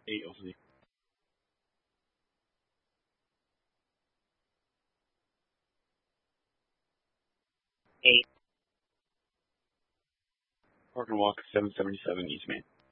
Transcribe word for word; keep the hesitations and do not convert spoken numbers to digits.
Eight, hopefully. Eight. Park and Walk, seven seventy-seven East Main.